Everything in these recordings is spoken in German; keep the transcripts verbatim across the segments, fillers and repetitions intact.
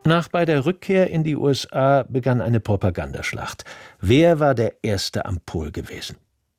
Nach beider Rückkehr in die U S A begann eine Propagandaschlacht. Wer war der Erste am Pol gewesen?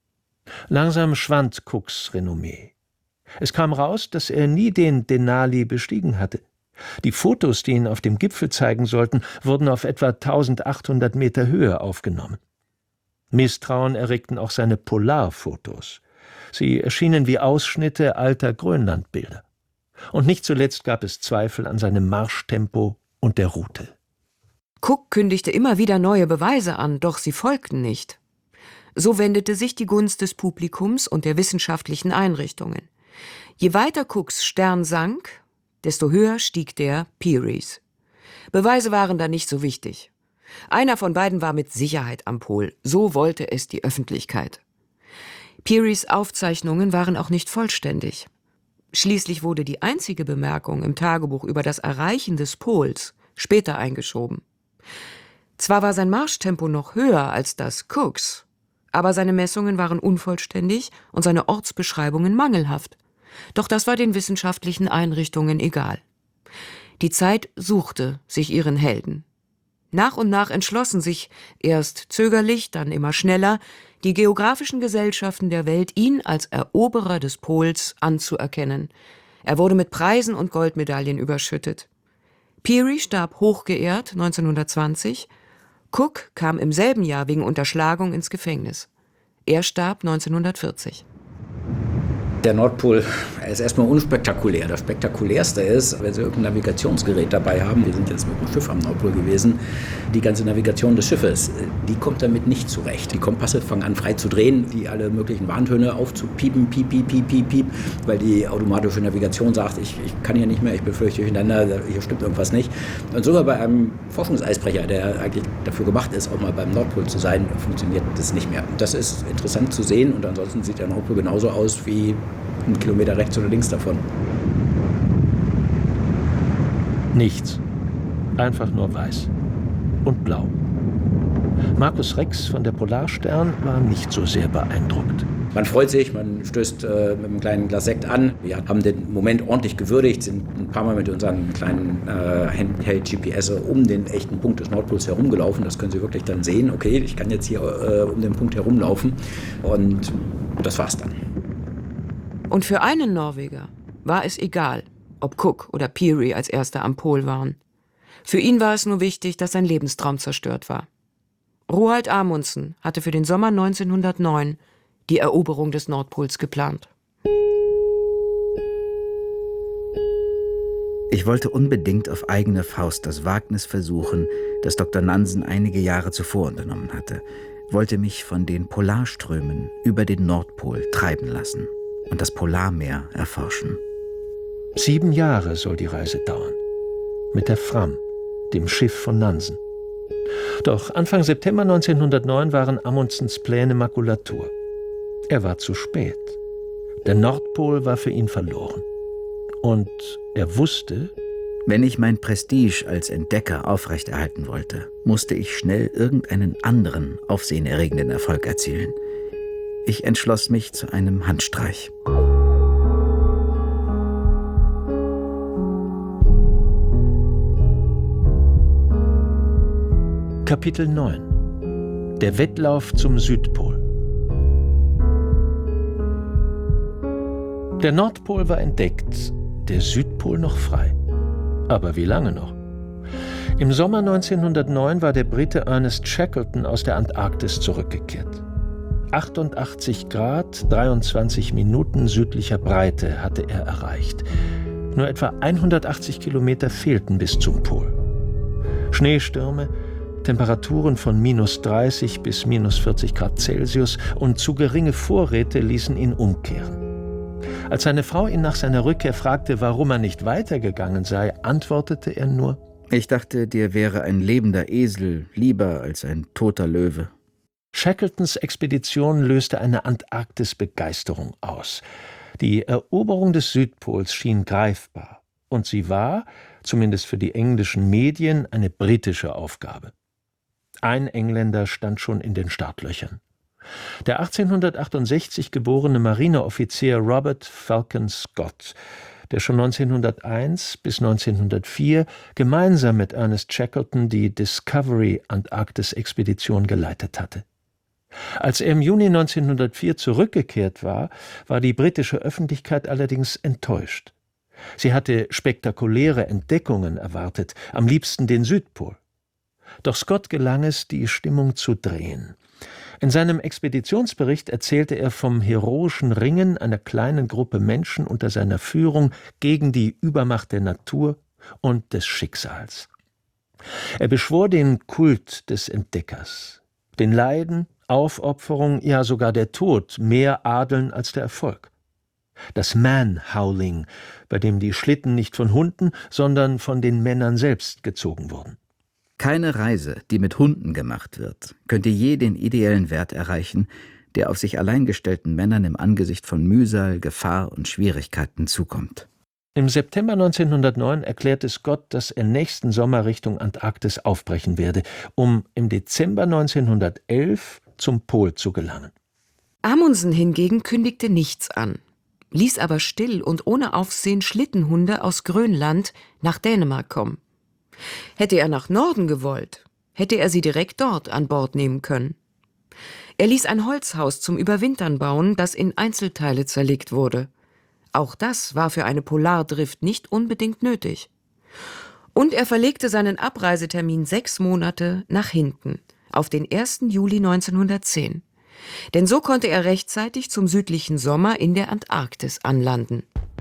Langsam schwand Cooks Renommee. Es kam raus, dass er nie den Denali bestiegen hatte. Die Fotos, die ihn auf dem Gipfel zeigen sollten, wurden auf etwa eintausendachthundert Meter Höhe aufgenommen. Misstrauen erregten auch seine Polarfotos. Sie erschienen wie Ausschnitte alter Grönlandbilder. Und nicht zuletzt gab es Zweifel an seinem Marschtempo und der Route. Cook kündigte immer wieder neue Beweise an, doch sie folgten nicht. So wendete sich die Gunst des Publikums und der wissenschaftlichen Einrichtungen. Je weiter Cooks Stern sank, desto höher stieg der Peary's. Beweise waren da nicht so wichtig. Einer von beiden war mit Sicherheit am Pol, so wollte es die Öffentlichkeit. Peary's Aufzeichnungen waren auch nicht vollständig. Schließlich wurde die einzige Bemerkung im Tagebuch über das Erreichen des Pols später eingeschoben. Zwar war sein Marschtempo noch höher als das Cooks, aber seine Messungen waren unvollständig und seine Ortsbeschreibungen mangelhaft. Doch das war den wissenschaftlichen Einrichtungen egal. Die Zeit suchte sich ihren Helden. Nach und nach entschlossen sich, erst zögerlich, dann immer schneller, die geografischen Gesellschaften der Welt, ihn als Eroberer des Pols anzuerkennen. Er wurde mit Preisen und Goldmedaillen überschüttet. Peary starb hochgeehrt neunzehnhundertzwanzig, Cook kam im selben Jahr wegen Unterschlagung ins Gefängnis. Er starb neunzehnhundertvierzig. Der Nordpol ist erstmal unspektakulär. Das Spektakulärste ist, wenn Sie irgendein Navigationsgerät dabei haben, wir sind jetzt mit dem Schiff am Nordpol gewesen, die ganze Navigation des Schiffes, die kommt damit nicht zurecht. Die Kompasse fangen an frei zu drehen, die alle möglichen Warntöne aufzupiepen, piep, piep, piep, piep, piep, weil die automatische Navigation sagt, ich, ich kann hier nicht mehr, ich befürchte durcheinander, hier stimmt irgendwas nicht. Und sogar bei einem Forschungseisbrecher, der eigentlich dafür gemacht ist, auch mal beim Nordpol zu sein, funktioniert das nicht mehr. Das ist interessant zu sehen und ansonsten sieht der Nordpol genauso aus wie einen Kilometer rechts oder links davon. Nichts. Einfach nur weiß. Und blau. Markus Rex von der Polarstern war nicht so sehr beeindruckt. Man freut sich, man stößt äh, mit einem kleinen Glas Sekt an. Wir haben den Moment ordentlich gewürdigt, sind ein paar Mal mit unseren kleinen äh, Handheld-G P S um den echten Punkt des Nordpols herumgelaufen. Das können Sie wirklich dann sehen. Okay, ich kann jetzt hier äh, um den Punkt herumlaufen. Und das war's dann. Und für einen Norweger war es egal, ob Cook oder Peary als Erster am Pol waren. Für ihn war es nur wichtig, dass sein Lebenstraum zerstört war. Roald Amundsen hatte für den Sommer neunzehnhundertneun die Eroberung des Nordpols geplant. Ich wollte unbedingt auf eigene Faust das Wagnis versuchen, das Doktor Nansen einige Jahre zuvor unternommen hatte, wollte mich von den Polarströmen über den Nordpol treiben lassen und das Polarmeer erforschen. Sieben Jahre soll die Reise dauern. Mit der Fram, dem Schiff von Nansen. Doch Anfang September neunzehnhundertneun waren Amundsens Pläne Makulatur. Er war zu spät. Der Nordpol war für ihn verloren. Und er wusste, wenn ich mein Prestige als Entdecker aufrechterhalten wollte, musste ich schnell irgendeinen anderen aufsehenerregenden Erfolg erzielen. Ich entschloss mich zu einem Handstreich. Kapitel neun. Der Wettlauf zum Südpol. Der Nordpol war entdeckt, der Südpol noch frei. Aber wie lange noch? Im Sommer neunzehnhundertneun war der Brite Ernest Shackleton aus der Antarktis zurückgekehrt. achtundachtzig Grad, dreiundzwanzig Minuten südlicher Breite hatte er erreicht. Nur etwa hundertachtzig Kilometer fehlten bis zum Pol. Schneestürme, Temperaturen von minus dreißig bis minus vierzig Grad Celsius und zu geringe Vorräte ließen ihn umkehren. Als seine Frau ihn nach seiner Rückkehr fragte, warum er nicht weitergegangen sei, antwortete er nur: Ich dachte, dir wäre ein lebender Esel lieber als ein toter Löwe. Shackletons Expedition löste eine Antarktis-Begeisterung aus. Die Eroberung des Südpols schien greifbar. Und sie war, zumindest für die englischen Medien, eine britische Aufgabe. Ein Engländer stand schon in den Startlöchern. Der achtzehnhundertachtundsechzig geborene Marineoffizier Robert Falcon Scott, der schon neunzehnhunderteins bis neunzehnhundertvier gemeinsam mit Ernest Shackleton die Discovery-Antarktis-Expedition geleitet hatte. Als er im Juni neunzehnhundertvier zurückgekehrt war, war die britische Öffentlichkeit allerdings enttäuscht. Sie hatte spektakuläre Entdeckungen erwartet, am liebsten den Südpol. Doch Scott gelang es, die Stimmung zu drehen. In seinem Expeditionsbericht erzählte er vom heroischen Ringen einer kleinen Gruppe Menschen unter seiner Führung gegen die Übermacht der Natur und des Schicksals. Er beschwor den Kult des Entdeckers, den Leiden, Aufopferung, ja sogar der Tod mehr adeln als der Erfolg. Das Man-Howling, bei dem die Schlitten nicht von Hunden, sondern von den Männern selbst gezogen wurden. Keine Reise, die mit Hunden gemacht wird, könnte je den ideellen Wert erreichen, der auf sich allein gestellten Männern im Angesicht von Mühsal, Gefahr und Schwierigkeiten zukommt. Im September neunzehnhundertneun erklärte Scott, dass er nächsten Sommer Richtung Antarktis aufbrechen werde, um im Dezember neunzehnhundertelf zum Pol zu gelangen. Amundsen hingegen kündigte nichts an, ließ aber still und ohne Aufsehen Schlittenhunde aus Grönland nach Dänemark kommen. Hätte er nach Norden gewollt, hätte er sie direkt dort an Bord nehmen können. Er ließ ein Holzhaus zum Überwintern bauen, das in Einzelteile zerlegt wurde. Auch das war für eine Polardrift nicht unbedingt nötig. Und er verlegte seinen Abreisetermin sechs Monate nach hinten, auf den ersten Juli neunzehnhundertzehn. Denn so konnte er rechtzeitig zum südlichen Sommer in der Antarktis anlanden.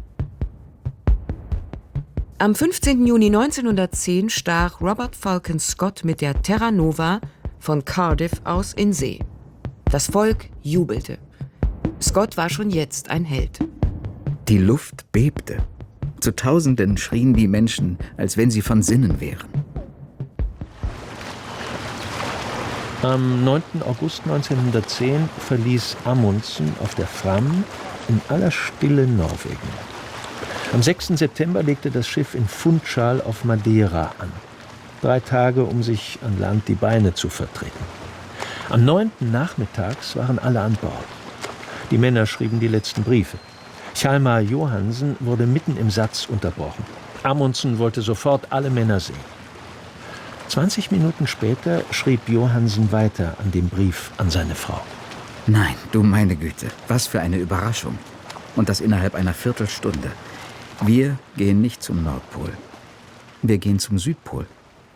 Am fünfzehnten Juni neunzehnhundertzehn stach Robert Falcon Scott mit der Terra Nova von Cardiff aus in See. Das Volk jubelte. Scott war schon jetzt ein Held. Die Luft bebte. Zu Tausenden schrien die Menschen, als wenn sie von Sinnen wären. Am neunten August neunzehnhundertzehn verließ Amundsen auf der Fram in aller Stille Norwegen. Am sechsten September legte das Schiff in Funchal auf Madeira an. Drei Tage, um sich an Land die Beine zu vertreten. Am neunten nachmittags waren alle an Bord. Die Männer schrieben die letzten Briefe. Hjalmar Johansen wurde mitten im Satz unterbrochen. Amundsen wollte sofort alle Männer sehen. Zwanzig Minuten später schrieb Johansen weiter an dem Brief an seine Frau. Nein, du meine Güte, was für eine Überraschung. Und das innerhalb einer Viertelstunde. Wir gehen nicht zum Nordpol. Wir gehen zum Südpol.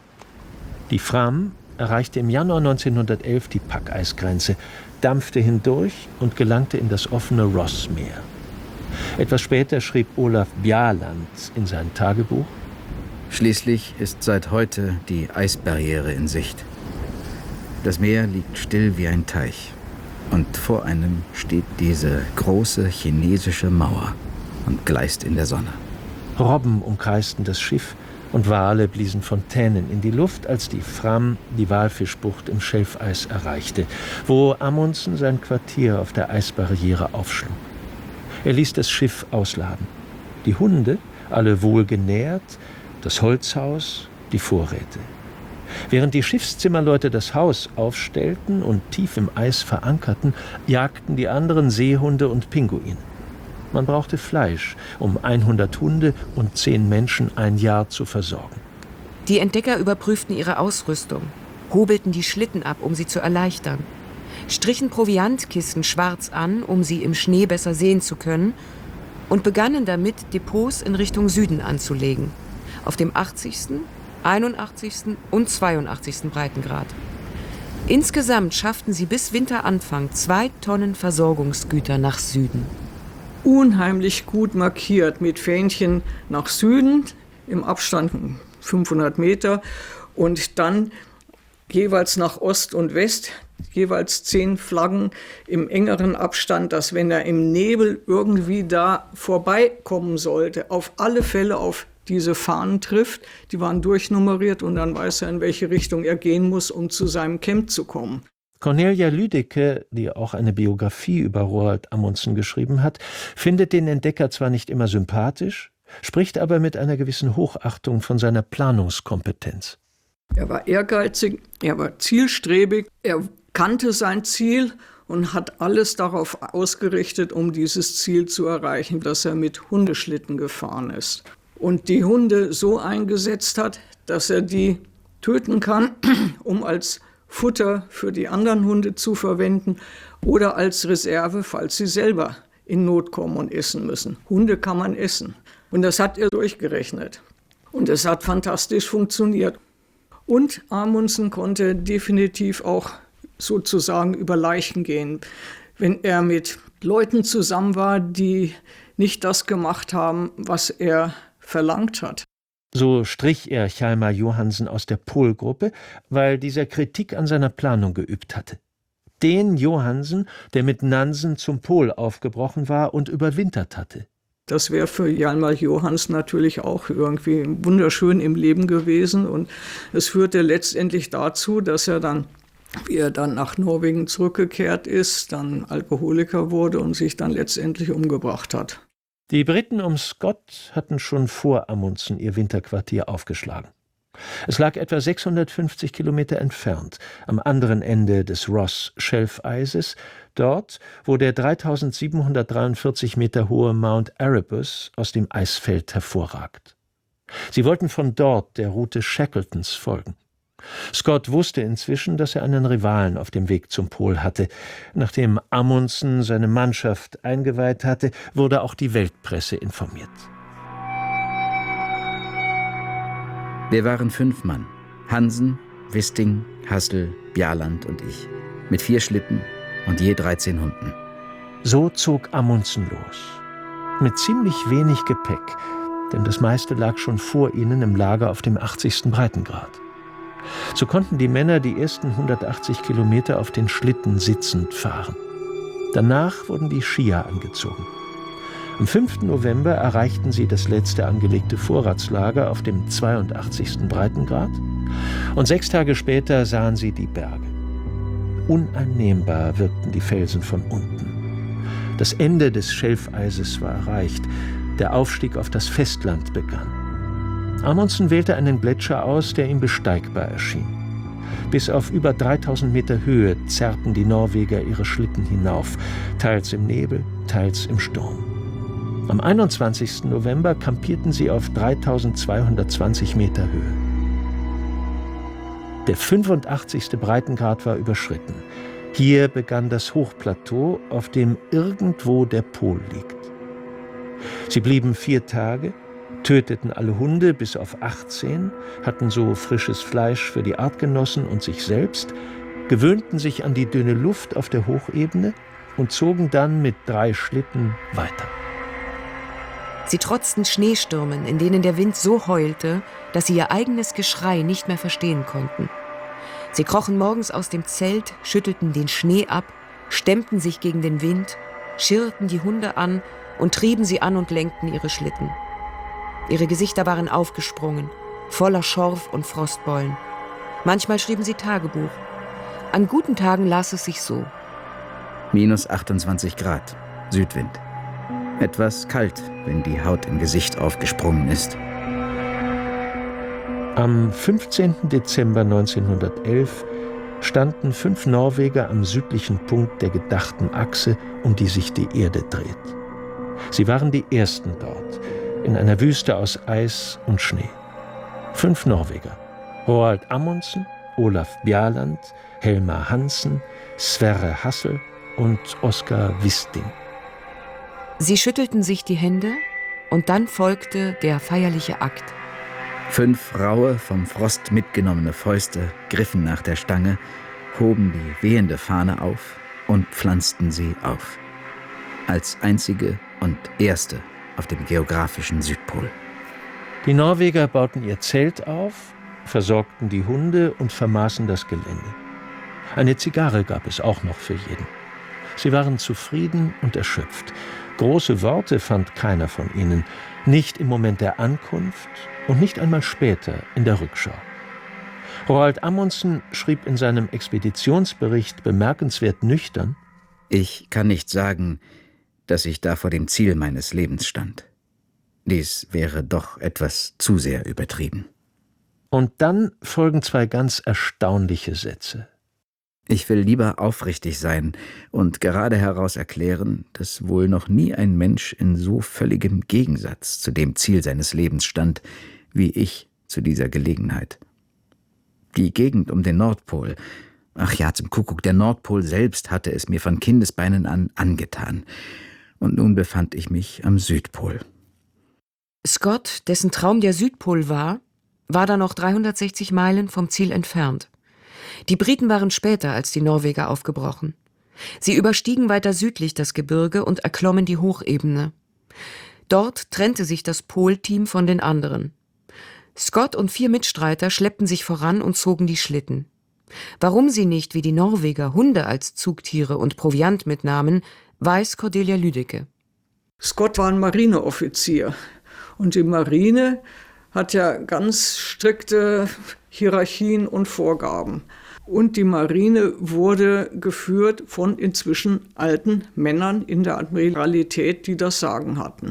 Die Fram erreichte im Januar neunzehnhundertelf die Packeisgrenze, dampfte hindurch und gelangte in das offene Rossmeer. Etwas später schrieb Olaf Bjaaland in sein Tagebuch: Schließlich ist seit heute die Eisbarriere in Sicht. Das Meer liegt still wie ein Teich. Und vor einem steht diese große chinesische Mauer und gleißt in der Sonne. Robben umkreisten das Schiff und Wale bliesen Fontänen in die Luft, als die Fram die Walfischbucht im Schelfeis erreichte, wo Amundsen sein Quartier auf der Eisbarriere aufschlug. Er ließ das Schiff ausladen. Die Hunde, alle wohl genährt, das Holzhaus, die Vorräte. Während die Schiffszimmerleute das Haus aufstellten und tief im Eis verankerten, jagten die anderen Seehunde und Pinguine. Man brauchte Fleisch, um hundert Hunde und zehn Menschen ein Jahr zu versorgen. Die Entdecker überprüften ihre Ausrüstung, hobelten die Schlitten ab, um sie zu erleichtern, strichen Proviantkisten schwarz an, um sie im Schnee besser sehen zu können, und begannen damit, Depots in Richtung Süden anzulegen, auf dem achtzigsten, einundachtzigsten und zweiundachtzigsten Breitengrad. Insgesamt schafften sie bis Winteranfang zwei Tonnen Versorgungsgüter nach Süden. Unheimlich gut markiert mit Fähnchen nach Süden im Abstand fünfhundert Meter und dann jeweils nach Ost und West, jeweils zehn Flaggen im engeren Abstand, dass wenn er im Nebel irgendwie da vorbeikommen sollte, auf alle Fälle auf diese Fahnen trifft. Die waren durchnummeriert und dann weiß er, in welche Richtung er gehen muss, um zu seinem Camp zu kommen. Cornelia Lüdecke, die auch eine Biografie über Roald Amundsen geschrieben hat, findet den Entdecker zwar nicht immer sympathisch, spricht aber mit einer gewissen Hochachtung von seiner Planungskompetenz. Er war ehrgeizig, er war zielstrebig, er kannte sein Ziel und hat alles darauf ausgerichtet, um dieses Ziel zu erreichen, dass er mit Hundeschlitten gefahren ist. Und die Hunde so eingesetzt hat, dass er die töten kann, um als Futter für die anderen Hunde zu verwenden oder als Reserve, falls sie selber in Not kommen und essen müssen. Hunde kann man essen. Und das hat er durchgerechnet. Und es hat fantastisch funktioniert. Und Amundsen konnte definitiv auch sozusagen über Leichen gehen. Wenn er mit Leuten zusammen war, die nicht das gemacht haben, was er verlangt hat. So strich er Hjalmar Johansen aus der Polgruppe, weil dieser Kritik an seiner Planung geübt hatte. Den Johansen, der mit Nansen zum Pol aufgebrochen war und überwintert hatte. Das wäre für Hjalmar Johansen natürlich auch irgendwie wunderschön im Leben gewesen. Und es führte letztendlich dazu, dass er dann, wie er dann nach Norwegen zurückgekehrt ist, dann Alkoholiker wurde und sich dann letztendlich umgebracht hat. Die Briten um Scott hatten schon vor Amundsen ihr Winterquartier aufgeschlagen. Es lag etwa sechshundertfünfzig Kilometer entfernt, am anderen Ende des Ross-Schelfeises, dort, wo der dreitausendsiebenhundertdreiundvierzig Meter hohe Mount Erebus aus dem Eisfeld hervorragt. Sie wollten von dort der Route Shackletons folgen. Scott wusste inzwischen, dass er einen Rivalen auf dem Weg zum Pol hatte. Nachdem Amundsen seine Mannschaft eingeweiht hatte, wurde auch die Weltpresse informiert. Wir waren fünf Mann. Hansen, Wisting, Hassel, Bjaland und ich. Mit vier Schlitten und je dreizehn Hunden. So zog Amundsen los. Mit ziemlich wenig Gepäck, denn das meiste lag schon vor ihnen im Lager auf dem achtzigsten Breitengrad. So konnten die Männer die ersten hundertachtzig Kilometer auf den Schlitten sitzend fahren. Danach wurden die Skier angezogen. Am fünften November erreichten sie das letzte angelegte Vorratslager auf dem zweiundachtzigsten Breitengrad und sechs Tage später sahen sie die Berge. Uneinnehmbar wirkten die Felsen von unten. Das Ende des Schelfeises war erreicht, der Aufstieg auf das Festland begann. Amundsen wählte einen Gletscher aus, der ihm besteigbar erschien. Bis auf über dreitausend Meter Höhe zerrten die Norweger ihre Schlitten hinauf, teils im Nebel, teils im Sturm. Am einundzwanzigsten November kampierten sie auf dreitausendzweihundertzwanzig Meter Höhe. Der fünfundachtzigste Breitengrad war überschritten. Hier begann das Hochplateau, auf dem irgendwo der Pol liegt. Sie blieben vier Tage, töteten alle Hunde bis auf achtzehn, hatten so frisches Fleisch für die Artgenossen und sich selbst, gewöhnten sich an die dünne Luft auf der Hochebene und zogen dann mit drei Schlitten weiter. Sie trotzten Schneestürmen, in denen der Wind so heulte, dass sie ihr eigenes Geschrei nicht mehr verstehen konnten. Sie krochen morgens aus dem Zelt, schüttelten den Schnee ab, stemmten sich gegen den Wind, schirrten die Hunde an und trieben sie an und lenkten ihre Schlitten. Ihre Gesichter waren aufgesprungen, voller Schorf und Frostbeulen. Manchmal schrieben sie Tagebuch. An guten Tagen las es sich so. Minus achtundzwanzig Grad, Südwind. Etwas kalt, wenn die Haut im Gesicht aufgesprungen ist. Am fünfzehnten Dezember neunzehnhundertelf standen fünf Norweger am südlichen Punkt der gedachten Achse, um die sich die Erde dreht. Sie waren die ersten dort, in einer Wüste aus Eis und Schnee. Fünf Norweger: Roald Amundsen, Olaf Bjaland, Helmar Hansen, Sverre Hassel und Oskar Wisting. Sie schüttelten sich die Hände und dann folgte der feierliche Akt. Fünf raue, vom Frost mitgenommene Fäuste griffen nach der Stange, hoben die wehende Fahne auf und pflanzten sie auf. Als einzige und erste auf dem geografischen Südpol. Die Norweger bauten ihr Zelt auf, versorgten die Hunde und vermaßen das Gelände. Eine Zigarre gab es auch noch für jeden. Sie waren zufrieden und erschöpft. Große Worte fand keiner von ihnen, nicht im Moment der Ankunft und nicht einmal später in der Rückschau. Roald Amundsen schrieb in seinem Expeditionsbericht bemerkenswert nüchtern: Ich kann nicht sagen, dass ich da vor dem Ziel meines Lebens stand. Dies wäre doch etwas zu sehr übertrieben. Und dann folgen zwei ganz erstaunliche Sätze. Ich will lieber aufrichtig sein und gerade heraus erklären, dass wohl noch nie ein Mensch in so völligem Gegensatz zu dem Ziel seines Lebens stand, wie ich zu dieser Gelegenheit. Die Gegend um den Nordpol, ach ja, zum Kuckuck, der Nordpol selbst hatte es mir von Kindesbeinen an angetan. Und nun befand ich mich am Südpol. Scott, dessen Traum der Südpol war, war da noch dreihundertsechzig Meilen vom Ziel entfernt. Die Briten waren später als die Norweger aufgebrochen. Sie überstiegen weiter südlich das Gebirge und erklommen die Hochebene. Dort trennte sich das Polteam von den anderen. Scott und vier Mitstreiter schleppten sich voran und zogen die Schlitten. Warum sie nicht, wie die Norweger, Hunde als Zugtiere und Proviant mitnahmen, weiß Cordelia Lüdecke. Scott war ein Marineoffizier und die Marine hat ja ganz strikte Hierarchien und Vorgaben. Und die Marine wurde geführt von inzwischen alten Männern in der Admiralität, die das Sagen hatten.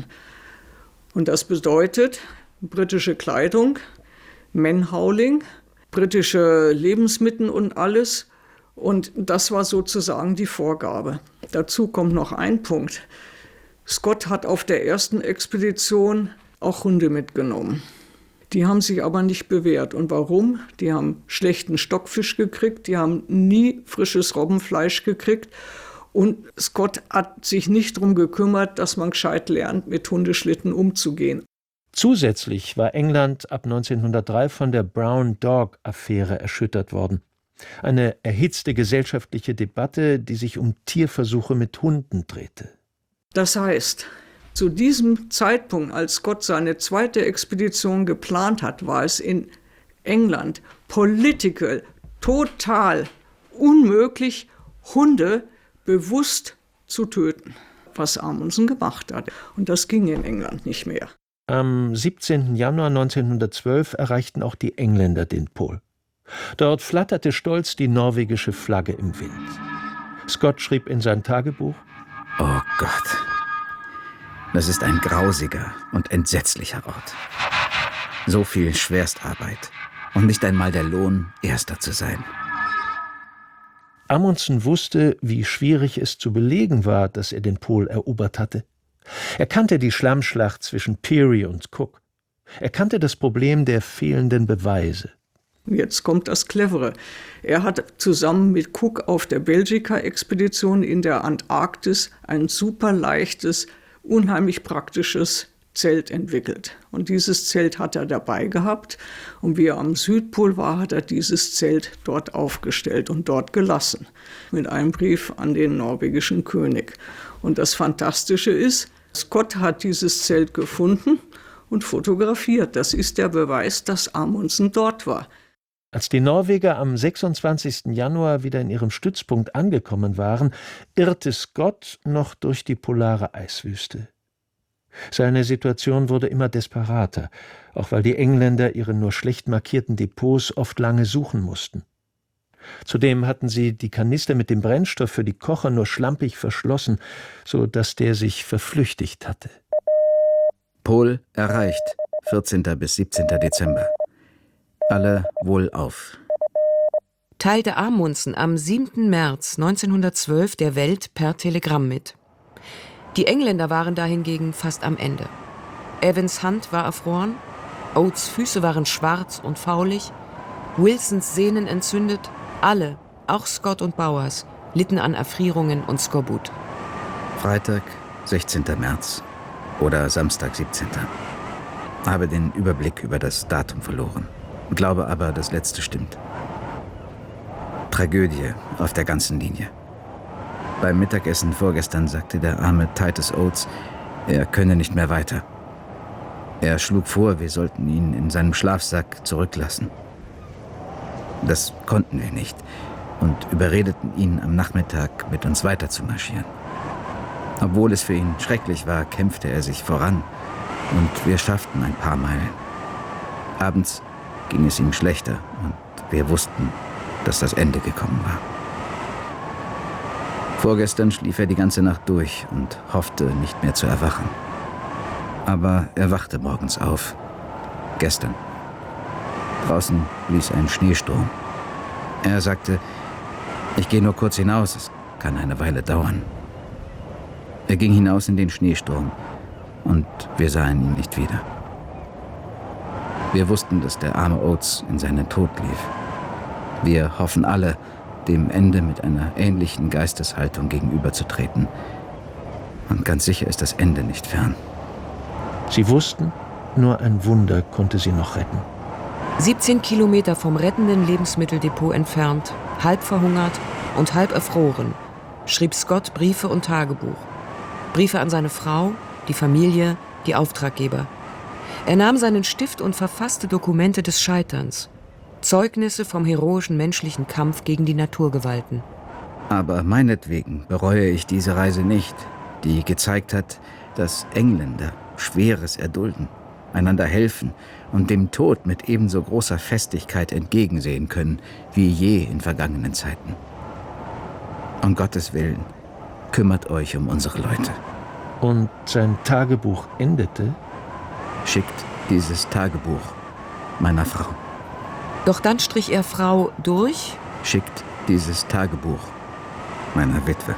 Und das bedeutet britische Kleidung, Manhauling, britische Lebensmittel und alles. Und das war sozusagen die Vorgabe. Dazu kommt noch ein Punkt. Scott hat auf der ersten Expedition auch Hunde mitgenommen. Die haben sich aber nicht bewährt. Und warum? Die haben schlechten Stockfisch gekriegt, die haben nie frisches Robbenfleisch gekriegt. Und Scott hat sich nicht darum gekümmert, dass man gescheit lernt, mit Hundeschlitten umzugehen. Zusätzlich war England ab neunzehnhundertdrei von der Brown-Dog-Affäre erschüttert worden. Eine erhitzte gesellschaftliche Debatte, die sich um Tierversuche mit Hunden drehte. Das heißt, zu diesem Zeitpunkt, als Scott seine zweite Expedition geplant hat, war es in England political total unmöglich, Hunde bewusst zu töten, was Amundsen gemacht hat. Und das ging in England nicht mehr. Am siebzehnten Januar neunzehnhundertzwölf erreichten auch die Engländer den Pol. Dort flatterte stolz die norwegische Flagge im Wind. Scott schrieb in sein Tagebuch: Oh Gott, das ist ein grausiger und entsetzlicher Ort. So viel Schwerstarbeit und nicht einmal der Lohn, Erster zu sein. Amundsen wusste, wie schwierig es zu belegen war, dass er den Pol erobert hatte. Er kannte die Schlammschlacht zwischen Peary und Cook. Er kannte das Problem der fehlenden Beweise. Jetzt kommt das Clevere. Er hat zusammen mit Cook auf der Belgica-Expedition in der Antarktis ein super leichtes, unheimlich praktisches Zelt entwickelt. Und dieses Zelt hat er dabei gehabt. Und wie er am Südpol war, hat er dieses Zelt dort aufgestellt und dort gelassen. Mit einem Brief an den norwegischen König. Und das Fantastische ist, Scott hat dieses Zelt gefunden und fotografiert. Das ist der Beweis, dass Amundsen dort war. Als die Norweger am sechsundzwanzigsten Januar wieder in ihrem Stützpunkt angekommen waren, irrte Scott noch durch die polare Eiswüste. Seine Situation wurde immer desperater, auch weil die Engländer ihre nur schlecht markierten Depots oft lange suchen mussten. Zudem hatten sie die Kanister mit dem Brennstoff für die Kocher nur schlampig verschlossen, so dass der sich verflüchtigt hatte. Pol erreicht, vierzehnten bis siebzehnten Dezember. Alle wohlauf. Teilte Amundsen am siebten März neunzehnhundertzwölf der Welt per Telegramm mit. Die Engländer waren dahingegen fast am Ende. Evans' Hand war erfroren, Oates' Füße waren schwarz und faulig, Wilsons Sehnen entzündet. Alle, auch Scott und Bowers, litten an Erfrierungen und Skorbut. Freitag, sechzehnten März oder Samstag, siebzehnten Habe den Überblick über das Datum verloren. Glaube aber, das letzte stimmt. Tragödie auf der ganzen Linie. Beim Mittagessen vorgestern sagte der arme Titus Oates, er könne nicht mehr weiter. Er schlug vor, wir sollten ihn in seinem Schlafsack zurücklassen. Das konnten wir nicht und überredeten ihn am Nachmittag, mit uns weiter zu marschieren. Obwohl es für ihn schrecklich war, kämpfte er sich voran und wir schafften ein paar Meilen. Abends ging es ihm schlechter und wir wussten, dass das Ende gekommen war. Vorgestern schlief er die ganze Nacht durch und hoffte, nicht mehr zu erwachen. Aber er wachte morgens auf. Gestern. Draußen blies ein Schneesturm. Er sagte, Ich gehe nur kurz hinaus, es kann eine Weile dauern. Er ging hinaus in den Schneesturm und wir sahen ihn nicht wieder. Wir wussten, dass der arme Oates in seinen Tod lief. Wir hoffen alle, dem Ende mit einer ähnlichen Geisteshaltung gegenüberzutreten. Und ganz sicher ist das Ende nicht fern. Sie wussten, nur ein Wunder konnte sie noch retten. siebzehn Kilometer vom rettenden Lebensmitteldepot entfernt, halb verhungert und halb erfroren, schrieb Scott Briefe und Tagebuch. Briefe an seine Frau, die Familie, die Auftraggeber. Er nahm seinen Stift und verfasste Dokumente des Scheiterns. Zeugnisse vom heroischen menschlichen Kampf gegen die Naturgewalten. Aber meinetwegen bereue ich diese Reise nicht, die gezeigt hat, dass Engländer Schweres erdulden, einander helfen und dem Tod mit ebenso großer Festigkeit entgegensehen können wie je in vergangenen Zeiten. Um Gottes Willen, kümmert euch um unsere Leute. Und sein Tagebuch endete: Schickt dieses Tagebuch meiner Frau. Doch dann strich er Frau durch. Schickt dieses Tagebuch meiner Witwe.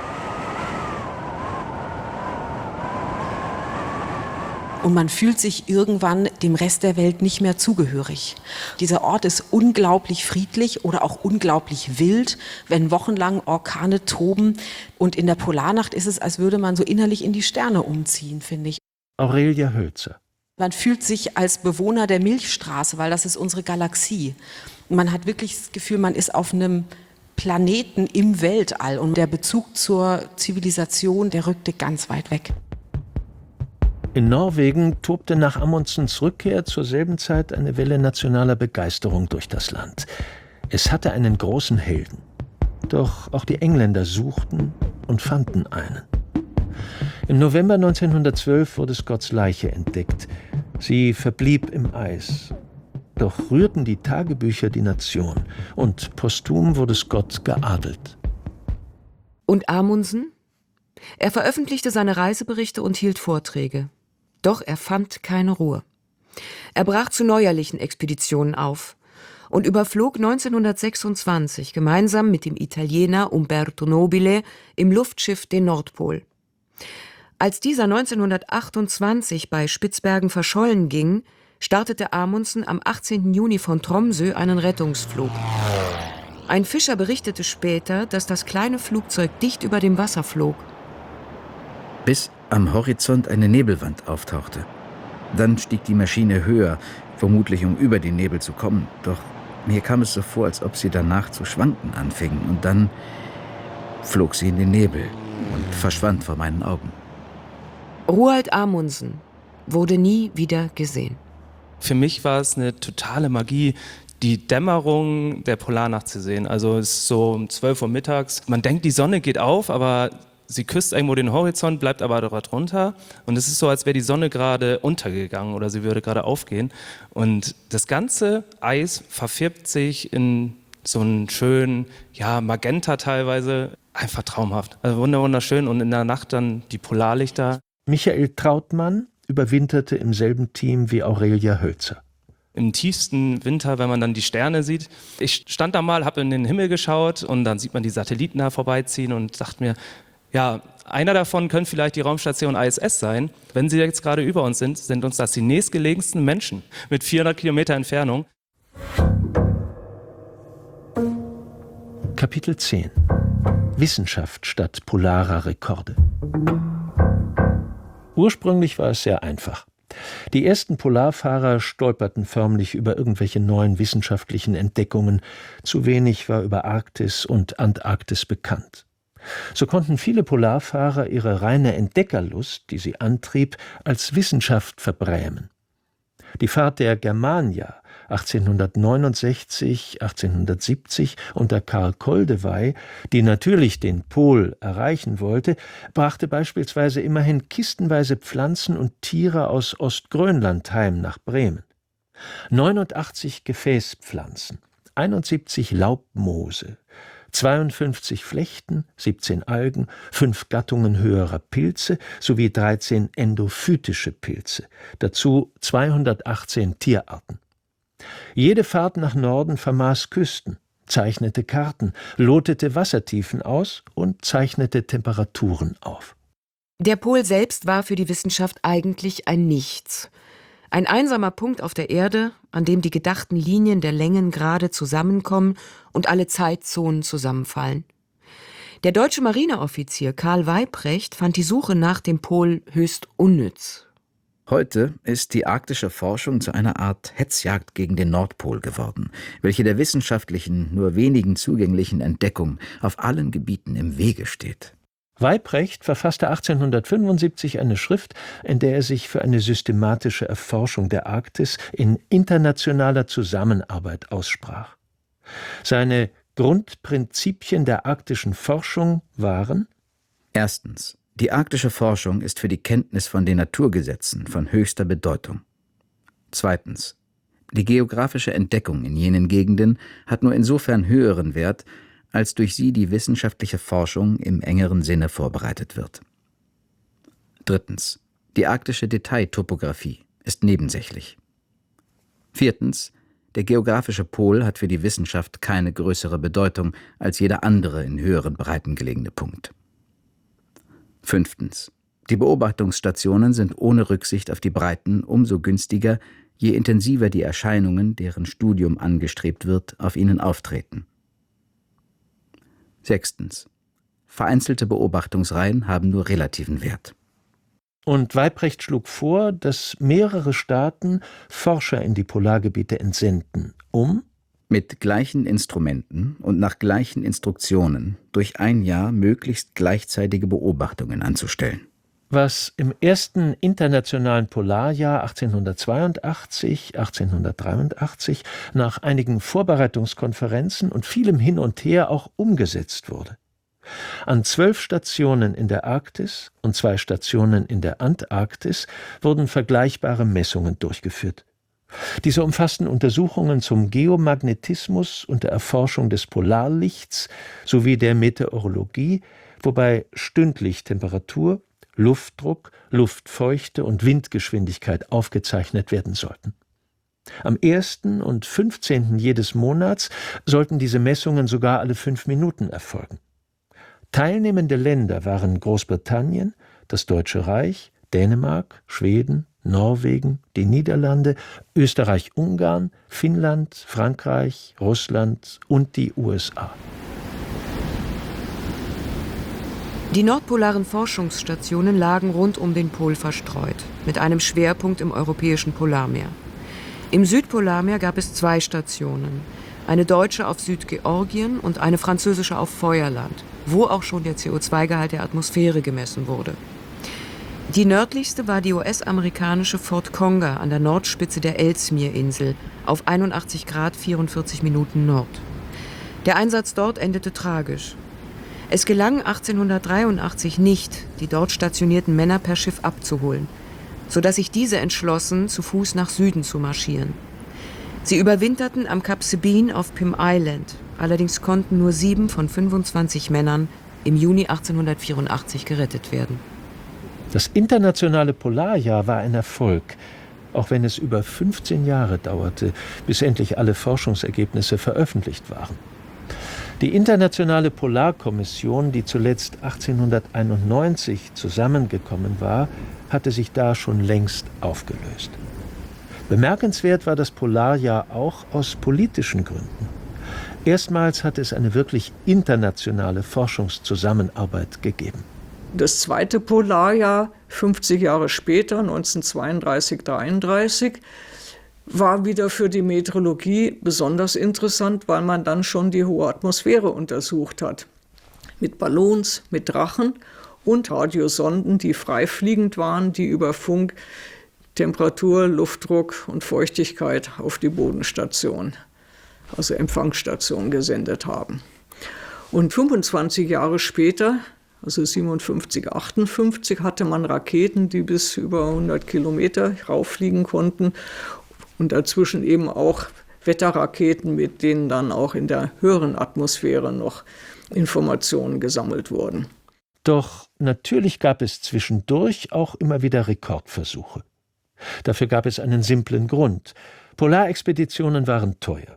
Und man fühlt sich irgendwann dem Rest der Welt nicht mehr zugehörig. Dieser Ort ist unglaublich friedlich oder auch unglaublich wild, wenn wochenlang Orkane toben. Und in der Polarnacht ist es, als würde man so innerlich in die Sterne umziehen, finde ich. Aurelia Hölzer. Man fühlt sich als Bewohner der Milchstraße, weil das ist unsere Galaxie. Und man hat wirklich das Gefühl, man ist auf einem Planeten im Weltall. Und der Bezug zur Zivilisation, der rückte ganz weit weg. In Norwegen tobte nach Amundsens Rückkehr zur selben Zeit eine Welle nationaler Begeisterung durch das Land. Es hatte einen großen Helden. Doch auch die Engländer suchten und fanden einen. Im November neunzehnhundertzwölf wurde Scotts Leiche entdeckt. Sie verblieb im Eis. Doch rührten die Tagebücher die Nation und posthum wurde Scott geadelt. Und Amundsen? Er veröffentlichte seine Reiseberichte und hielt Vorträge. Doch er fand keine Ruhe. Er brach zu neuerlichen Expeditionen auf und überflog neunzehnhundertsechsundzwanzig gemeinsam mit dem Italiener Umberto Nobile im Luftschiff den Nordpol. Als dieser neunzehnhundertachtundzwanzig bei Spitzbergen verschollen ging, startete Amundsen am achtzehnten Juni von Tromsø einen Rettungsflug. Ein Fischer berichtete später, dass das kleine Flugzeug dicht über dem Wasser flog. Bis am Horizont eine Nebelwand auftauchte. Dann stieg die Maschine höher, vermutlich um über den Nebel zu kommen. Doch mir kam es so vor, als ob sie danach zu schwanken anfing. Und dann flog sie in den Nebel und verschwand vor meinen Augen. Roald Amundsen wurde nie wieder gesehen. Für mich war es eine totale Magie, die Dämmerung der Polarnacht zu sehen. Also es ist so um zwölf Uhr mittags. Man denkt, die Sonne geht auf, aber sie küsst irgendwo den Horizont, bleibt aber dort runter. Und es ist so, als wäre die Sonne gerade untergegangen oder sie würde gerade aufgehen. Und das ganze Eis verfärbt sich in so einen schönen, ja, Magenta teilweise. Einfach traumhaft. Also wunderschön. Und in der Nacht dann die Polarlichter. Michael Trautmann überwinterte im selben Team wie Aurelia Hölzer. Im tiefsten Winter, wenn man dann die Sterne sieht. Ich stand da mal, habe in den Himmel geschaut und dann sieht man die Satelliten da vorbeiziehen und dachte mir, ja, einer davon könnte vielleicht die Raumstation I S S sein. Wenn sie jetzt gerade über uns sind, sind uns das die nächstgelegensten Menschen mit vierhundert Kilometer Entfernung. Kapitel zehn. Wissenschaft statt polarer Rekorde. Ursprünglich war es sehr einfach. Die ersten Polarfahrer stolperten förmlich über irgendwelche neuen wissenschaftlichen Entdeckungen. Zu wenig war über Arktis und Antarktis bekannt. So konnten viele Polarfahrer ihre reine Entdeckerlust, die sie antrieb, als Wissenschaft verbrämen. Die Fahrt der Germania achtzehnhundertneunundsechzig, achtzehnhundertsiebzig unter Karl Koldewey, die natürlich den Pol erreichen wollte, brachte beispielsweise immerhin kistenweise Pflanzen und Tiere aus Ostgrönland heim nach Bremen. neunundachtzig Gefäßpflanzen, einundsiebzig Laubmoose, zweiundfünfzig Flechten, siebzehn Algen, fünf Gattungen höherer Pilze sowie dreizehn endophytische Pilze, dazu zweihundertachtzehn Tierarten. Jede Fahrt nach Norden vermaß Küsten, zeichnete Karten, lotete Wassertiefen aus und zeichnete Temperaturen auf. Der Pol selbst war für die Wissenschaft eigentlich ein Nichts. Ein einsamer Punkt auf der Erde, an dem die gedachten Linien der Längengrade zusammenkommen und alle Zeitzonen zusammenfallen. Der deutsche Marineoffizier Karl Weyprecht fand die Suche nach dem Pol höchst unnütz. Heute ist die arktische Forschung zu einer Art Hetzjagd gegen den Nordpol geworden, welche der wissenschaftlichen, nur wenigen zugänglichen Entdeckung auf allen Gebieten im Wege steht. Weyprecht verfasste achtzehnhundertfünfundsiebzig eine Schrift, in der er sich für eine systematische Erforschung der Arktis in internationaler Zusammenarbeit aussprach. Seine Grundprinzipien der arktischen Forschung waren: Erstens. Die arktische Forschung ist für die Kenntnis von den Naturgesetzen von höchster Bedeutung. Zweitens. Die geografische Entdeckung in jenen Gegenden hat nur insofern höheren Wert, als durch sie die wissenschaftliche Forschung im engeren Sinne vorbereitet wird. Drittens. Die arktische Detailtopographie ist nebensächlich. Viertens. Der geografische Pol hat für die Wissenschaft keine größere Bedeutung als jeder andere in höheren Breiten gelegene Punkt. Fünftens. Die Beobachtungsstationen sind ohne Rücksicht auf die Breiten umso günstiger, je intensiver die Erscheinungen, deren Studium angestrebt wird, auf ihnen auftreten. Sechstens. Vereinzelte Beobachtungsreihen haben nur relativen Wert. Und Weyprecht schlug vor, dass mehrere Staaten Forscher in die Polargebiete entsenden, um mit gleichen Instrumenten und nach gleichen Instruktionen durch ein Jahr möglichst gleichzeitige Beobachtungen anzustellen. Was im ersten internationalen Polarjahr achtzehnhundertzweiundachtzig, achtzehnhundertdreiundachtzig nach einigen Vorbereitungskonferenzen und vielem Hin und Her auch umgesetzt wurde. An zwölf Stationen in der Arktis und zwei Stationen in der Antarktis wurden vergleichbare Messungen durchgeführt. Diese umfassten Untersuchungen zum Geomagnetismus und der Erforschung des Polarlichts sowie der Meteorologie, wobei stündlich Temperatur, Luftdruck, Luftfeuchte und Windgeschwindigkeit aufgezeichnet werden sollten. Am ersten und fünfzehnten jedes Monats sollten diese Messungen sogar alle fünf Minuten erfolgen. Teilnehmende Länder waren Großbritannien, das Deutsche Reich, Dänemark, Schweden, Norwegen, die Niederlande, Österreich-Ungarn, Finnland, Frankreich, Russland und die U S A. Die nordpolaren Forschungsstationen lagen rund um den Pol verstreut, mit einem Schwerpunkt im europäischen Polarmeer. Im Südpolarmeer gab es zwei Stationen, eine deutsche auf Südgeorgien und eine französische auf Feuerland, wo auch schon der C O zwei Gehalt der Atmosphäre gemessen wurde. Die nördlichste war die U S-amerikanische Fort Conger an der Nordspitze der Ellesmere-Insel auf einundachtzig Grad vierundvierzig Minuten Nord. Der Einsatz dort endete tragisch. Es gelang achtzehnhundertdreiundachtzig nicht, die dort stationierten Männer per Schiff abzuholen, sodass sich diese entschlossen, zu Fuß nach Süden zu marschieren. Sie überwinterten am Kap Sabine auf Pym Island, allerdings konnten nur sieben von fünfundzwanzig Männern im Juni achtzehnhundertvierundachtzig gerettet werden. Das internationale Polarjahr war ein Erfolg, auch wenn es über fünfzehn Jahre dauerte, bis endlich alle Forschungsergebnisse veröffentlicht waren. Die Internationale Polarkommission, die zuletzt achtzehnhunderteinundneunzig zusammengekommen war, hatte sich da schon längst aufgelöst. Bemerkenswert war das Polarjahr auch aus politischen Gründen. Erstmals hatte es eine wirklich internationale Forschungszusammenarbeit gegeben. Das zweite Polarjahr, fünfzig Jahre später, neunzehnhundertzweiunddreißig dreiunddreißig, war wieder für die Meteorologie besonders interessant, weil man dann schon die hohe Atmosphäre untersucht hat. Mit Ballons, mit Drachen und Radiosonden, die freifliegend waren, die über Funk Temperatur, Luftdruck und Feuchtigkeit auf die Bodenstation, also Empfangsstation, gesendet haben. Und fünfundzwanzig Jahre später, also siebenundfünfzig, achtundfünfzig, hatte man Raketen, die bis über hundert Kilometer rauffliegen konnten und dazwischen eben auch Wetterraketen, mit denen dann auch in der höheren Atmosphäre noch Informationen gesammelt wurden. Doch natürlich gab es zwischendurch auch immer wieder Rekordversuche. Dafür gab es einen simplen Grund. Polarexpeditionen waren teuer.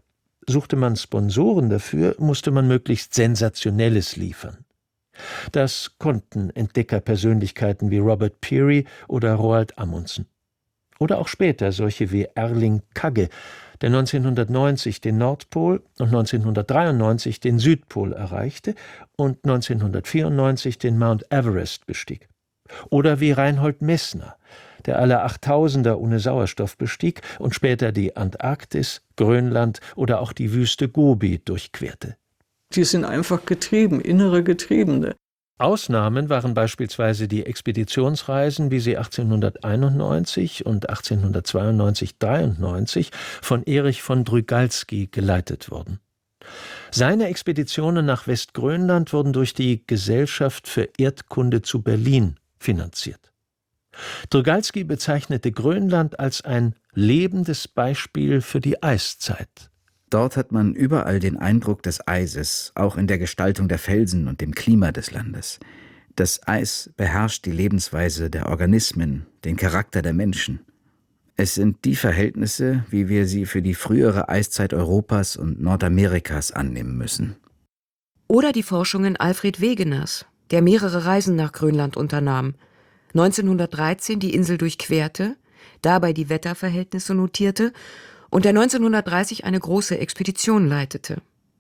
Suchte man Sponsoren dafür, musste man möglichst Sensationelles liefern. Das konnten Entdeckerpersönlichkeiten wie Robert Peary oder Roald Amundsen. Oder auch später solche wie Erling Kagge, der neunzehnhundertneunzig den Nordpol und neunzehnhundertdreiundneunzig den Südpol erreichte und neunzehnhundertvierundneunzig den Mount Everest bestieg. Oder wie Reinhold Messner, der alle Achttausender ohne Sauerstoff bestieg und später die Antarktis, Grönland oder auch die Wüste Gobi durchquerte. Die sind einfach getrieben, innere Getriebene. Ausnahmen waren beispielsweise die Expeditionsreisen, wie sie achtzehnhunderteinundneunzig und achtzehnhundertzweiundneunzig dreiundneunzig von Erich von Drygalski geleitet wurden. Seine Expeditionen nach Westgrönland wurden durch die Gesellschaft für Erdkunde zu Berlin finanziert. Drygalski bezeichnete Grönland als ein lebendes Beispiel für die Eiszeit. Dort hat man überall den Eindruck des Eises, auch in der Gestaltung der Felsen und dem Klima des Landes. Das Eis beherrscht die Lebensweise der Organismen, den Charakter der Menschen. Es sind die Verhältnisse, wie wir sie für die frühere Eiszeit Europas und Nordamerikas annehmen müssen. Oder die Forschungen Alfred Wegeners, der mehrere Reisen nach Grönland unternahm, neunzehnhundertdreizehn die Insel durchquerte, dabei die Wetterverhältnisse notierte und der neunzehnhundertdreißig eine große Expedition leitete.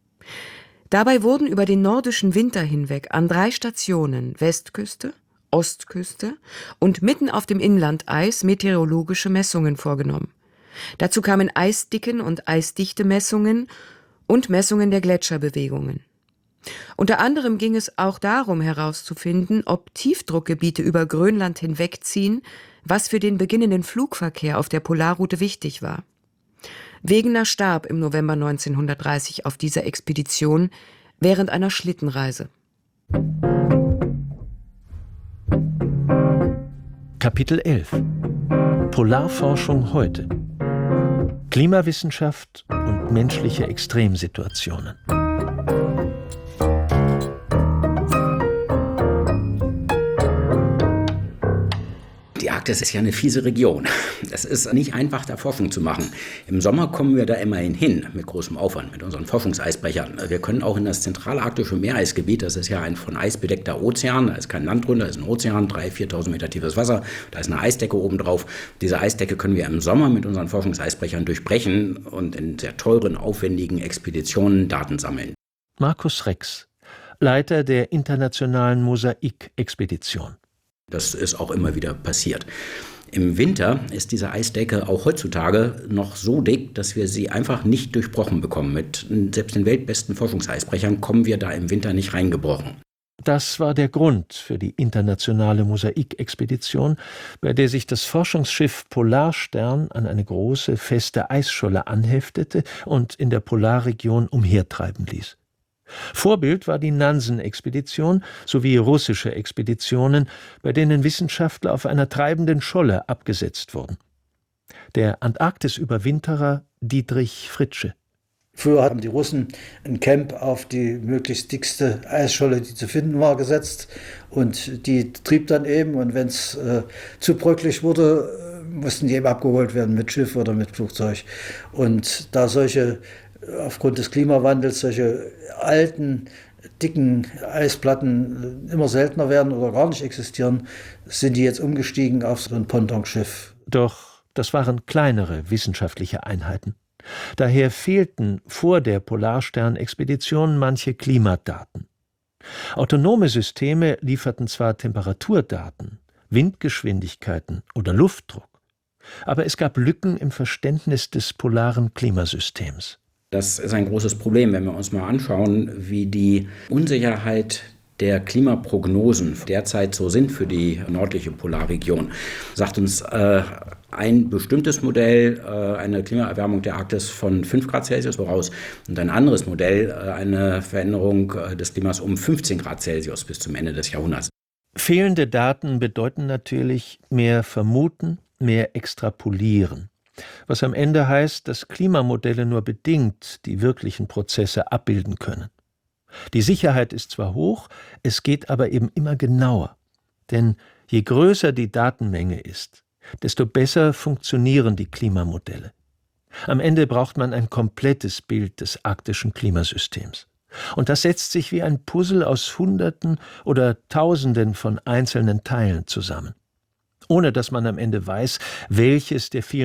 Dabei wurden über den nordischen Winter hinweg an drei Stationen Westküste, Ostküste und mitten auf dem Inlandeis meteorologische Messungen vorgenommen. Dazu kamen Eisdicken- und Eisdichte-Messungen und Messungen der Gletscherbewegungen. Unter anderem ging es auch darum herauszufinden, ob Tiefdruckgebiete über Grönland hinwegziehen, was für den beginnenden Flugverkehr auf der Polarroute wichtig war. Wegener starb im November neunzehnhundertdreißig auf dieser Expedition während einer Schlittenreise. Kapitel elf. Polarforschung heute. Klimawissenschaft und menschliche Extremsituationen. Die Arktis ist ja eine fiese Region. Es ist nicht einfach, da Forschung zu machen. Im Sommer kommen wir da immerhin hin, mit großem Aufwand, mit unseren Forschungseisbrechern. Wir können auch in das zentralarktische Meereisgebiet, das ist ja ein von Eis bedeckter Ozean, da ist kein Land drunter, da ist ein Ozean, dreitausend, viertausend Meter tiefes Wasser, da ist eine Eisdecke oben drauf. Diese Eisdecke können wir im Sommer mit unseren Forschungseisbrechern durchbrechen und in sehr teuren, aufwendigen Expeditionen Daten sammeln. Markus Rex, Leiter der internationalen Mosaik-Expedition. Das ist auch immer wieder passiert. Im Winter ist diese Eisdecke auch heutzutage noch so dick, dass wir sie einfach nicht durchbrochen bekommen. Mit selbst den weltbesten Forschungseisbrechern kommen wir da im Winter nicht reingebrochen. Das war der Grund für die internationale Mosaik-Expedition, bei der sich das Forschungsschiff Polarstern an eine große, feste Eisscholle anheftete und in der Polarregion umhertreiben ließ. Vorbild war die Nansen-Expedition sowie russische Expeditionen, bei denen Wissenschaftler auf einer treibenden Scholle abgesetzt wurden. Der Antarktis-Überwinterer Dietrich Fritsche. Früher haben die Russen ein Camp auf die möglichst dickste Eisscholle, die zu finden war, gesetzt. Und die trieb dann eben. Und wenn es äh, zu bröcklig wurde, mussten die eben abgeholt werden mit Schiff oder mit Flugzeug. Und da solche aufgrund des Klimawandels solche alten, dicken Eisplatten immer seltener werden oder gar nicht existieren, sind die jetzt umgestiegen auf so ein Pontonschiff. Doch das waren kleinere wissenschaftliche Einheiten. Daher fehlten vor der Polarstern-Expedition manche Klimadaten. Autonome Systeme lieferten zwar Temperaturdaten, Windgeschwindigkeiten oder Luftdruck, aber es gab Lücken im Verständnis des polaren Klimasystems. Das ist ein großes Problem, wenn wir uns mal anschauen, wie die Unsicherheit der Klimaprognosen derzeit so sind für die nördliche Polarregion. Sagt uns äh, ein bestimmtes Modell äh, eine Klimaerwärmung der Arktis von fünf Grad Celsius voraus und ein anderes Modell äh, eine Veränderung äh, des Klimas um fünfzehn Grad Celsius bis zum Ende des Jahrhunderts. Fehlende Daten bedeuten natürlich mehr vermuten, mehr extrapolieren. Was am Ende heißt, dass Klimamodelle nur bedingt die wirklichen Prozesse abbilden können. Die Sicherheit ist zwar hoch, es geht aber eben immer genauer. Denn je größer die Datenmenge ist, desto besser funktionieren die Klimamodelle. Am Ende braucht man ein komplettes Bild des arktischen Klimasystems. Und das setzt sich wie ein Puzzle aus Hunderten oder Tausenden von einzelnen Teilen zusammen, ohne dass man am Ende weiß, welches der vielen